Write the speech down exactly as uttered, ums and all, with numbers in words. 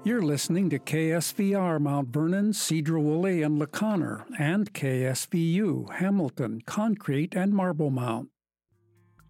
You're listening to K S V R Mount Vernon, Sedro-Woolley, and LaConner, and K S V U Hamilton, Concrete, and Marble Mount.